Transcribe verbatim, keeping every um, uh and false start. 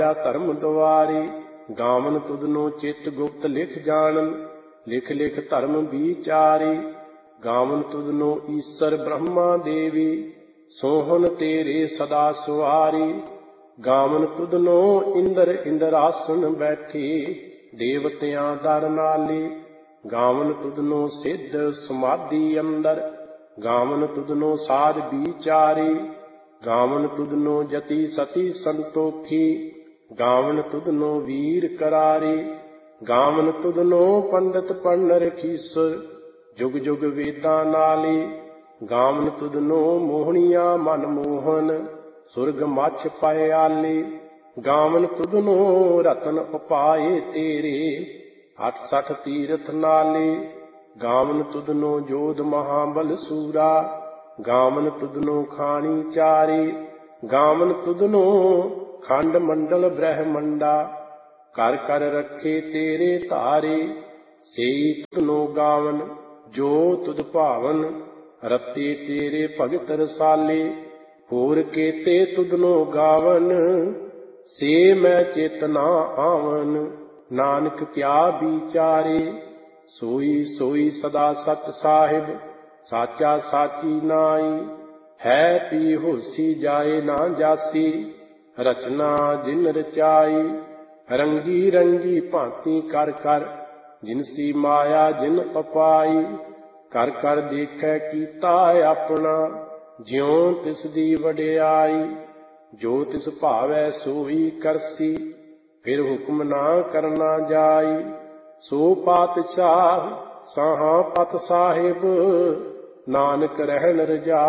ਧਰਮ ਦੁਆਰੇ। ਗਾਵਨ ਤੁਧਨੋ ਚਿਤ ਗੁਪਤ ਲਿਖ ਜਾਣਨ, ਲਿਖ ਲਿਖ ਧਰਮ ਵਿਚਾਰੇ। ਗਾਵਨ ਤੁਧਨੋ ਈਸਰ ਬ੍ਰਹਮਾ ਦੇਵੀ, ਸੋਹਣ ਤੇਰੇ ਸਦਾ ਸੁਆਰੀ। ਗਾਵਨ ਤੁਧਨੋ ਇੰਦਰ ਇੰਦਰਾਸਨ ਬੈਠੇ, ਦੇਵਤਿਆਂ ਦਰ ਨਾਲੇ। ਗਾਵਨ ਤੁਧਨੋ ਸਿੱਧ ਸਮਾਧੀ ਅੰਦਰ, ਗਾਵਨ ਤੁਧਨੋ ਸਾਧ ਵਿਚਾਰੇ। ਗਾਵਨ ਤੁਧਨੋ ਜਤੀ ਸਤੀ ਸੰਤੋਖੀ, ਗਾਵਨ ਤੁਧਨੋ ਵੀਰ ਕਰਾਰੇ। ਗਾਵਨ ਤੁਧਨੋ ਪੰਡਤ ਪੜ੍ਹਨ ਰਖੀਸਰ, ਜੁਗ ਜੁਗ ਵੇਦਾਂ ਨਾਲੇ। ਗਾਵਨ ਤੁਧਨੋ ਮੋਹਣੀਆਂ ਮਨ ਮੋਹਨ, ਸੁਰਗ ਮੱਛ ਪਾਏ ਆਲੇ। ਗਾਵਨ ਤੁਧਨੋ ਰਤਨ ਉਪਾਏ ਤੇਰੇ, ਅਠ ਸਠ ਤੀਰਥ ਨਾਲੇ। ਗਾਵਨ ਤੁਧਨੋ ਜੋਧ ਮਹਾਬਲ ਸੂਰਾ, ਗਾਵਨ ਤੁਧਨੋ ਖਾਣੀ ਚਾਰੇ। ਗਾਵਨ ਤੁਧਨੋ ਖੰਡ ਮੰਡਲ ਬ੍ਰਹਮੰਡਾ, ਕਰ ਕਰ ਰੱਖੇ ਤੇਰੇ ਧਾਰੇ। ਸੇਈ ਤੁਧਨੋ ਗਾਵਨ ਜੋ ਤੁਧ ਭਾਵਨ, ਰਤੇ ਤੇਰੇ ਭਗਤ ਰਸਾਲੇ। ਹੋਰ ਕੇਤੇ ਤੁਧਨੋ ਗਾਵਨ, ਸੇ ਮੈਂ ਚਿਤ ਨਾ ਆਵਨ। ਨਾਨਕ ਕਿਆ ਵਿਚਾਰੇ, ਸੋਈ ਸੋਈ ਸਦਾ ਸਤ ਸਾਹਿਬ, ਸਾਚਾ ਸਾਚੀ ਨਾਈ। ਹੈ ਪੀ ਹੋਸੀ ਜਾਏ ਨਾ ਜਾਸੀ, ਰਚਨਾ ਜਿਨ ਰਚਾਈ। ਰੰਗੀ ਰੰਗੀ ਭਾਂਤੀ ਕਰ ਕਰ, ਜਿਨਸੀ ਮਾਇਆ ਜਿਨ ਉਪਾਈ। ਕਰ ਕਰ ਦੇਖੈ ਕੀਤਾ ਆਪਣਾ, ਜਿਉ ਤਿਸ ਦੀ ਵਡਿਆਈ। ਜੋ ਤਿਸ ਭਾਵੈ ਸੋਈ ਕਰਸੀ, ਫਿਰ ਹੁਕਮ ਨਾ ਕਰਨਾ ਜਾਈ। ਸੋ ਪਾਤਸ਼ਾਹ ਸਾਹਾ ਪਤ ਸਾਹਿਬ, ਨਾਨਕ ਰਹਿਣ ਰਜਾਈ।